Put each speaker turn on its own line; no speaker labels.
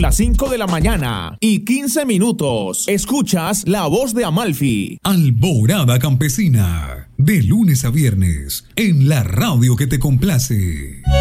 Las 5 de la mañana y 15 minutos. Escuchas La Voz de Amalfi.
Alborada Campesina. De lunes a viernes. En la radio que te complace.